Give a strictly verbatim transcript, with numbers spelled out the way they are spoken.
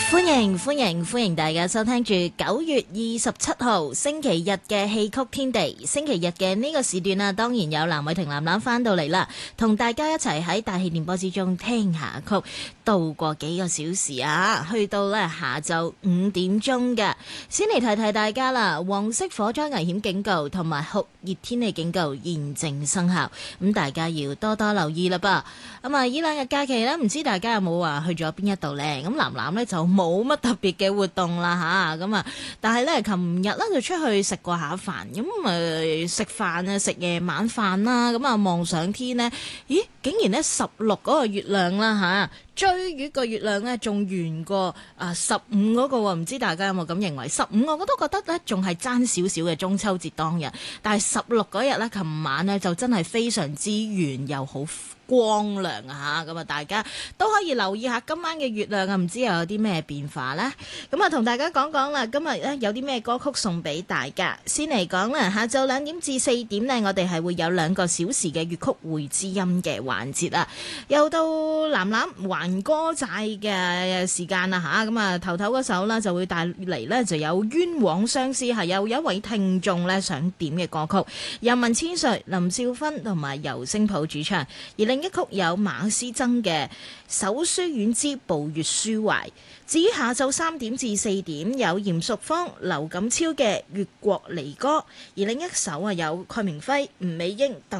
歡迎歡迎歡迎大家收聽住九月二十七號星期日嘅戲曲天地。星期日嘅呢個時段啊，當然有藍偉霆藍藍翻到嚟啦，同大家一齊喺大氣電波之中聽下曲，度過幾個小時啊，去到呢下晝五點鐘嘅。先嚟提提大家啦，黃色火災危險警告同埋酷熱天氣警告現正生效，咁大家要多多留意啦噃。咁啊，呢兩日假期呢，唔知大家有冇話去咗邊一度呢？咁藍藍呢就冇乜特別嘅活動啦吓，咁啊，但係咧，琴日咧就出去食過下飯，咁誒食飯啊，食夜晚飯啦，咁啊望上天呢，咦，竟然咧十六嗰個月亮啦吓，追月個月亮咧仲圓過啊十五嗰個喎，唔知大家有冇咁認為？十五我都覺得咧仲係爭少少嘅中秋節當日，但係十六嗰日咧，琴晚咧就真係非常之圓又好光亮啊！咁啊，大家都可以留意下今晚嘅月亮啊，唔知又有啲咩變化呢？咁啊，同大家講講啦，今日咧有啲咩歌曲送俾大家。先嚟講啦，下晝兩點至四點呢，我哋係會有兩個小時嘅粵曲會知音嘅環節啊。又到藍藍還歌債嘅時間啦吓，咁啊頭頭嗰首啦就會帶嚟呢，就有冤枉相思，係有一位聽眾呢想點嘅歌曲，由文千歲、林少芬同埋尤聲普主唱，而另一曲有馬師曾嘅《手書院之步月書懷》。至於下晝三點至四點有嚴淑芳、劉錦超嘅《越國離歌》，而另一首啊有蓋明輝、吳美英、